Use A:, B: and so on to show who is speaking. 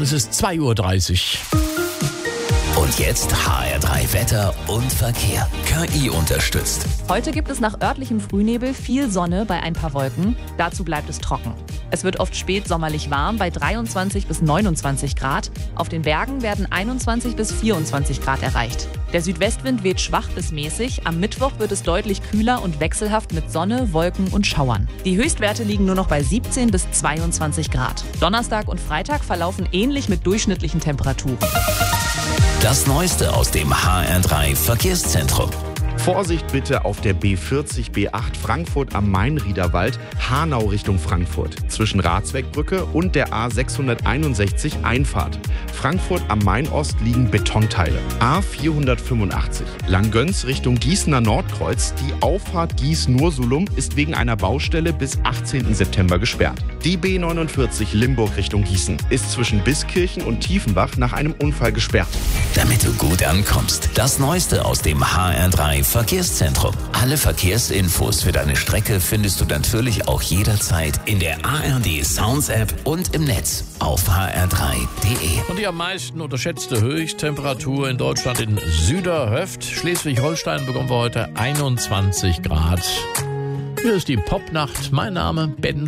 A: es ist 2:30 Uhr.
B: Und jetzt HR3 Wetter und Verkehr. KI unterstützt.
C: Heute gibt es nach örtlichem Frühnebel viel Sonne bei ein paar Wolken. Dazu bleibt es trocken. Es wird oft spätsommerlich warm bei 23 bis 29 Grad. Auf den Bergen werden 21 bis 24 Grad erreicht. Der Südwestwind weht schwach bis mäßig. Am Mittwoch wird es deutlich kühler und wechselhaft mit Sonne, Wolken und Schauern. Die Höchstwerte liegen nur noch bei 17 bis 22 Grad. Donnerstag und Freitag verlaufen ähnlich mit durchschnittlichen Temperaturen.
B: Das Neueste aus dem HR3 Verkehrszentrum.
D: Vorsicht bitte auf der B40, B8 Frankfurt am Main-Riederwald, Hanau Richtung Frankfurt. Zwischen Ratswegbrücke und der A661 Einfahrt. Frankfurt am Main-Ost liegen Betonteile. A485 Langgöns Richtung Gießener Nordkreuz. Die Auffahrt Gieß-Nursulum ist wegen einer Baustelle bis 18. September gesperrt. Die B49 Limburg Richtung Gießen ist zwischen Biskirchen und Tiefenbach nach einem Unfall gesperrt.
B: Damit du gut ankommst. Das Neueste aus dem HR3 Verkehrszentrum. Alle Verkehrsinfos für deine Strecke findest du natürlich auch jederzeit in der ARD Sounds App und im Netz auf hr3.de.
A: Und die am meisten unterschätzte Höchsttemperatur in Deutschland in Süderhöft. Schleswig-Holstein bekommen wir heute 21 Grad. Hier ist die Popnacht. Mein Name Ben